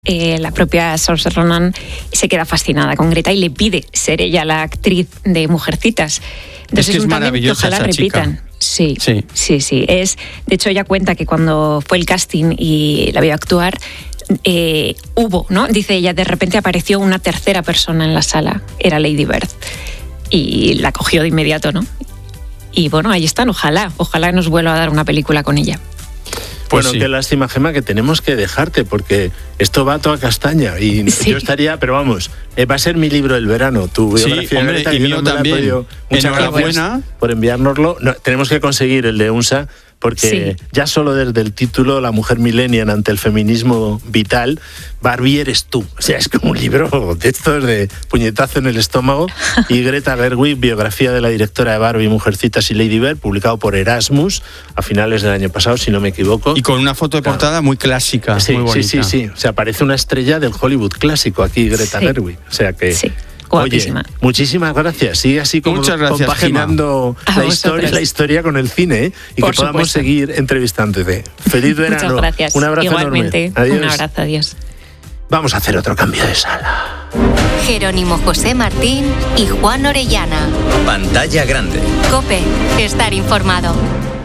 la propia Saoirse Ronan se queda fascinada con Greta y le pide ser ella la actriz de Mujercitas. Entonces es maravillosa, ojalá repitan. Sí. De hecho, ella cuenta que cuando fue el casting y la vio actuar, hubo, ¿no? Dice ella, de repente apareció una tercera persona en la sala, era Lady Bird, y la cogió de inmediato, ¿no? Y bueno, ahí están, ojalá nos vuelva a dar una película con ella. Bueno, qué lástima, Gemma, que tenemos que dejarte, porque esto va a toda castaña y yo estaría, pero vamos, va a ser mi libro del verano, tu biografía. Hombre, Greta, y mío también. Muchas gracias por enviárnoslo. No, tenemos que conseguir el de UNSA, porque ya solo desde el título, La mujer millennial ante el feminismo vital, Barbie eres tú. O sea, es como un libro de estos de puñetazo en el estómago. Y Greta Gerwig, biografía de la directora de Barbie, Mujercitas y Lady Bird, publicado por Erasmus a finales del año pasado, si no me equivoco. Y con una foto de portada muy clásica, muy bonita. Sí. O sea, parece una estrella del Hollywood clásico aquí, Greta Gerwig. O sea que... Guapísima. Oye, muchísimas gracias. Sigue así como compaginando la historia con el cine, y por que podamos seguir entrevistándote. Feliz verano. Muchas gracias. Un abrazo igualmente, enorme. Adiós. Un abrazo, adiós. Vamos a hacer otro cambio de sala. Jerónimo José Martín y Juan Orellana. Pantalla grande. COPE. Estar informado.